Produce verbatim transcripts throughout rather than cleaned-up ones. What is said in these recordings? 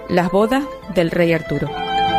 Las bodas del rey Arturo.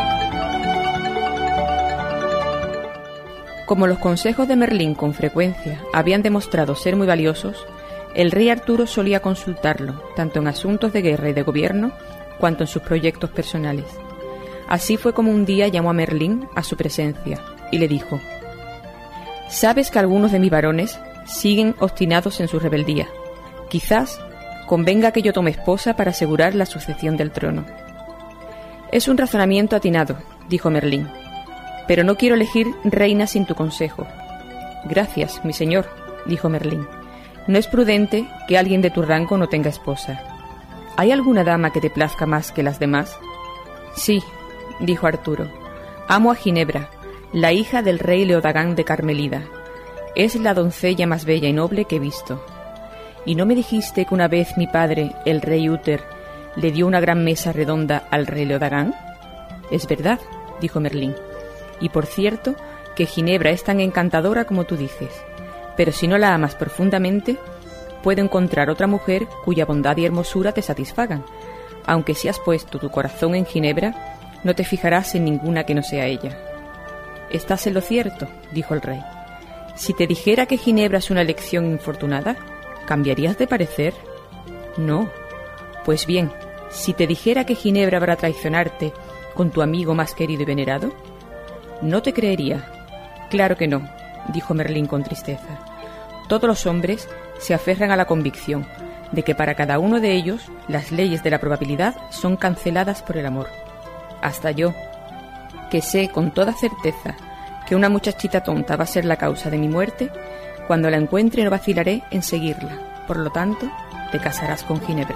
Como los consejos de Merlín con frecuencia habían demostrado ser muy valiosos, el rey Arturo solía consultarlo, tanto en asuntos de guerra y de gobierno, cuanto en sus proyectos personales. Así fue como un día llamó a Merlín a su presencia y le dijo: «Sabes que algunos de mis varones siguen obstinados en su rebeldía. Quizás convenga que yo tome esposa para asegurar la sucesión del trono». «Es un razonamiento atinado», dijo Merlín, «pero no quiero elegir reina sin tu consejo». «Gracias, mi señor», dijo Merlín. «No es prudente que alguien de tu rango no tenga esposa. ¿Hay alguna dama que te plazca más que las demás?» «Sí», dijo Arturo. «Amo a Ginebra, la hija del rey Leodagán de Carmelida. Es la doncella más bella y noble que he visto. ¿Y no me dijiste que una vez mi padre, el rey Úter, le dio una gran mesa redonda al rey Leodagán?» «Es verdad», dijo Merlín. «Y por cierto, que Ginebra es tan encantadora como tú dices. Pero si no la amas profundamente, puedo encontrar otra mujer cuya bondad y hermosura te satisfagan. Aunque si has puesto tu corazón en Ginebra, no te fijarás en ninguna que no sea ella». «Estás en lo cierto», dijo el rey. «Si te dijera que Ginebra es una elección infortunada, ¿cambiarías de parecer?» «No». «Pues bien, si te dijera que Ginebra habrá traicionarte con tu amigo más querido y venerado, no te creería». «Claro que no», dijo Merlín con tristeza. «Todos los hombres se aferran a la convicción de que para cada uno de ellos las leyes de la probabilidad son canceladas por el amor. Hasta yo, que sé con toda certeza que una muchachita tonta va a ser la causa de mi muerte, cuando la encuentre no vacilaré en seguirla. Por lo tanto, te casarás con Ginebra».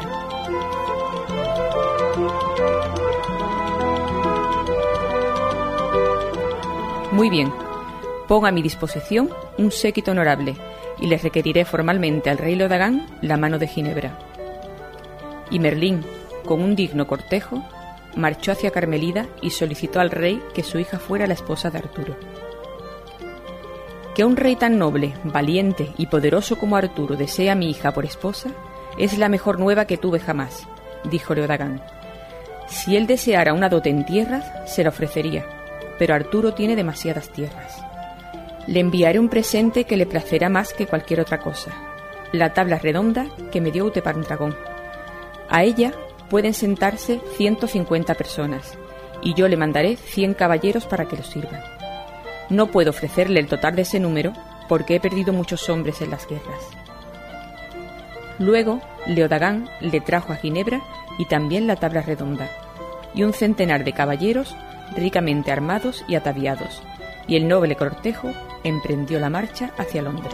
«Muy bien, pon a mi disposición un séquito honorable y le requeriré formalmente al rey Leodagán la mano de Ginebra». Y Merlín, con un digno cortejo, marchó hacia Carmelida y solicitó al rey que su hija fuera la esposa de Arturo. «Que un rey tan noble, valiente y poderoso como Arturo desee a mi hija por esposa es la mejor nueva que tuve jamás», dijo Leodagán. «Si él deseara una dote en tierras, se la ofrecería, pero Arturo tiene demasiadas tierras. Le enviaré un presente que le placerá más que cualquier otra cosa: la tabla redonda que me dio Utepandragón. A ella pueden sentarse ciento cincuenta personas, y yo le mandaré cien caballeros para que lo sirvan. No puedo ofrecerle el total de ese número porque he perdido muchos hombres en las guerras». Luego, Leodagán le trajo a Ginebra y también la tabla redonda, y un centenar de caballeros ricamente armados y ataviados, y el noble cortejo emprendió la marcha hacia Londres.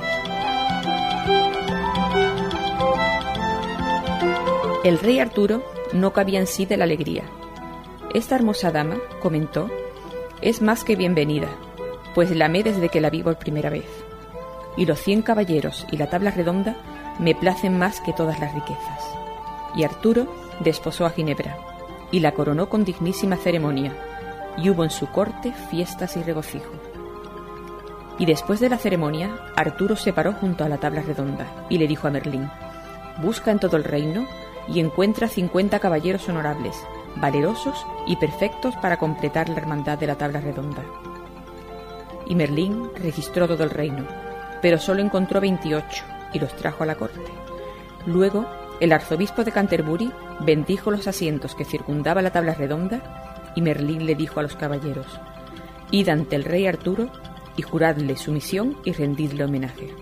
El rey Arturo no cabía en sí de la alegría. «Esta hermosa dama», comentó, «es más que bienvenida, pues la amé desde que la vi por primera vez. Y los cien caballeros y la tabla redonda me placen más que todas las riquezas». Y Arturo desposó a Ginebra, y la coronó con dignísima ceremonia, y hubo en su corte fiestas y regocijo. Y después de la ceremonia, Arturo se paró junto a la tabla redonda, y le dijo a Merlín: «Busca en todo el reino y encuentra cincuenta caballeros honorables, valerosos y perfectos para completar la hermandad de la tabla redonda». Y Merlín registró todo el reino, pero solo encontró veintiocho y los trajo a la corte. Luego, el arzobispo de Canterbury bendijo los asientos que circundaba la tabla redonda, y Merlín le dijo a los caballeros: «Id ante el rey Arturo y juradle sumisión y rendidle homenaje».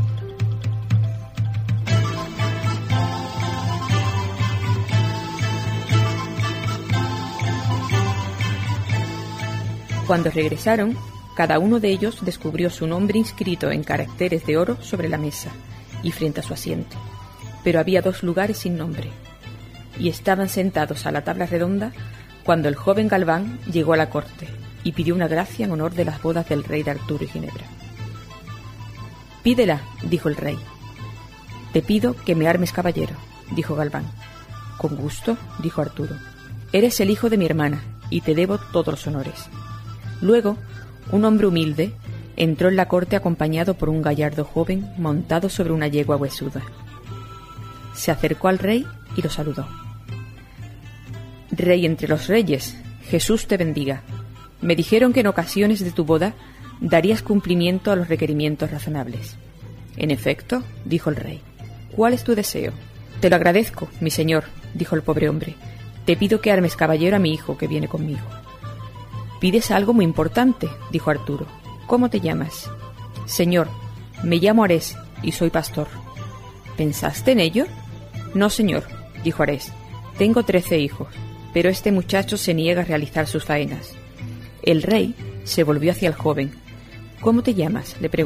Cuando regresaron, cada uno de ellos descubrió su nombre inscrito en caracteres de oro sobre la mesa y frente a su asiento, pero había dos lugares sin nombre, y estaban sentados a la tabla redonda cuando el joven Galván llegó a la corte y pidió una gracia en honor de las bodas del rey de Arturo y Ginebra. «Pídela», dijo el rey. «Te pido que me armes caballero», dijo Galván. «Con gusto», dijo Arturo. «Eres el hijo de mi hermana y te debo todos los honores». Luego, un hombre humilde entró en la corte acompañado por un gallardo joven montado sobre una yegua huesuda. Se acercó al rey y lo saludó. Rey entre los reyes, Jesús te bendiga. Me dijeron que en ocasiones de tu boda darías cumplimiento a los requerimientos razonables. En efecto, dijo el rey. ¿Cuál es tu deseo? Te lo agradezco, mi señor, dijo el pobre hombre. Te pido que armes caballero a mi hijo que viene conmigo. Pides algo muy importante, dijo Arturo. ¿Cómo te llamas? Señor, me llamo Arés y soy pastor. ¿Pensaste en ello? No, señor, dijo Arés. Tengo trece hijos, pero este muchacho se niega a realizar sus faenas. El rey se volvió hacia el joven. ¿Cómo te llamas?, le preguntó.